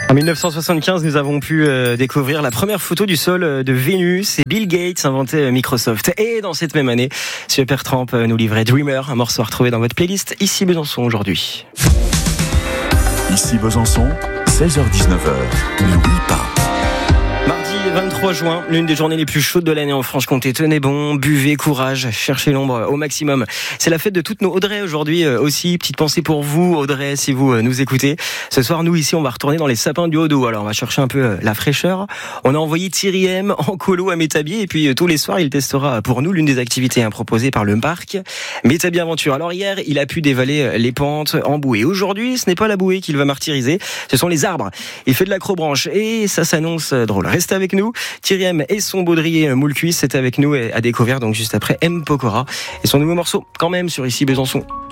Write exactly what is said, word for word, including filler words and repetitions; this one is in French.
En dix-neuf cent soixante-quinze, nous avons pu euh, découvrir la première photo du sol euh, de Vénus et Bill Gates inventait euh, Microsoft. Et dans cette même année, Supertramp euh, nous livrait Dreamer, un morceau à retrouver dans votre playlist Ici Besançon aujourd'hui. Ici Besançon, seize heures dix-neuf heures. N'oublie pas. Mardi vingt-trois juin, l'une des journées les plus chaudes de l'année en Franche-Comté. Tenez bon, buvez, courage, cherchez l'ombre au maximum. C'est la fête de toutes nos Audrey aujourd'hui aussi. Petite pensée pour vous, Audrey, si vous nous écoutez. Ce soir, nous ici, on va retourner dans les sapins du Haut-Doubs. Alors, on va chercher un peu la fraîcheur. On a envoyé Thierry M en colo à Métabier et puis tous les soirs, il testera pour nous l'une des activités hein, proposées par le parc Métabier Aventure. Alors hier, il a pu dévaler les pentes en bouée. Aujourd'hui, ce n'est pas la bouée qu'il va martyriser, ce sont les arbres. Il fait de l'acrobranche et ça s'annonce drôle. Restez avec nous. Thierry M et son baudrier moule cuisse, c'est avec nous à découvrir donc juste après M. Pokora et son nouveau morceau quand même sur Ici Besançon.